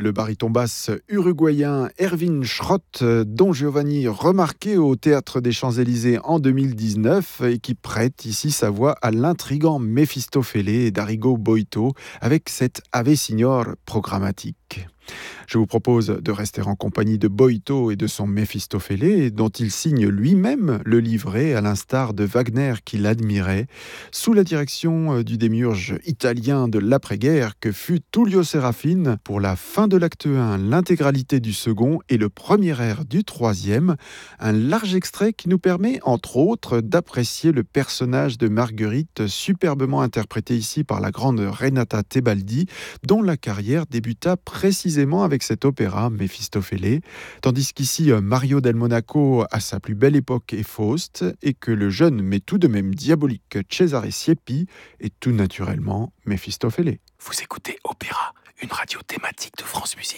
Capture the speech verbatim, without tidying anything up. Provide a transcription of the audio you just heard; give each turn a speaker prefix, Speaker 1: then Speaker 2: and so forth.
Speaker 1: Le baryton basse uruguayen Erwin Schrott, dont Giovanni remarqué au Théâtre des Champs-Élysées en deux mille dix-neuf et qui prête ici sa voix à l'intrigant Méphistophélès d'Arrigo Boito avec cette Ave Signor programmatique. Je vous propose de rester en compagnie de Boito et de son Méphistophélès, dont il signe lui-même le livret, à l'instar de Wagner qui l'admirait, sous la direction du démiurge italien de l'après-guerre que fut Tullio Serafin, pour la fin de l'acte un, l'intégralité du second et le premier air du troisième, un large extrait qui nous permet, entre autres, d'apprécier le personnage de Marguerite, superbement interprété ici par la grande Renata Tebaldi, dont la carrière débuta précisément avec cet opéra Méphistophélès, tandis qu'ici Mario del Monaco à sa plus belle époque est Faust et que le jeune mais tout de même diabolique Cesare Siepi est tout naturellement Méphistophélès.
Speaker 2: Vous écoutez Opéra, une radio thématique de France Musique.